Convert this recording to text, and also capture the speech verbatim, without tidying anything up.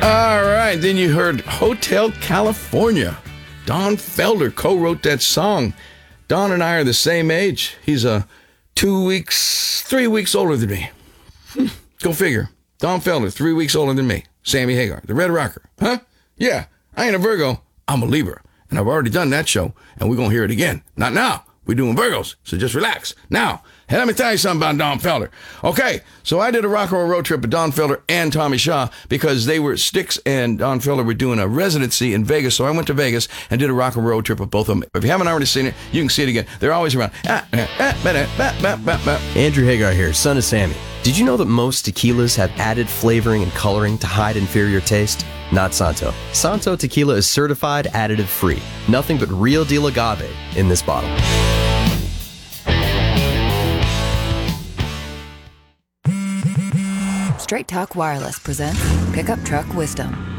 All right, then you heard Hotel California. Don Felder co-wrote that song. Don and I are the same age. He's a two weeks, three weeks older than me. Hmm, go figure. Don Felder, three weeks older than me. Sammy Hagar, the Red Rocker. Huh? Yeah, I ain't a Virgo. I'm a Libra. And I've already done that show, and we're going to hear it again. Not now. We're doing Virgos, so just relax. Now, hey, let me tell you something about Don Felder. Okay, so I did a rock and roll road trip with Don Felder and Tommy Shaw because they were, Styx and Don Felder were doing a residency in Vegas, so I went to Vegas and did a rock and roll trip with both of them. If you haven't already seen it, you can see it again. They're always around. Andrew Hagar here, son of Sammy. Did you know that most tequilas have added flavoring and coloring to hide inferior taste? Not Santo. Santo Tequila is certified additive free. Nothing but real deal agave in this bottle. Straight Talk Wireless presents Pickup Truck Wisdom.